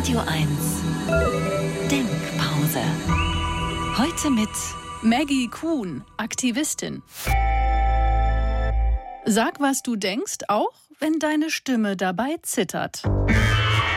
Radio 1 Denkpause. Heute mit Maggie Kuhn, Aktivistin. Sag, was du denkst, auch wenn deine Stimme dabei zittert.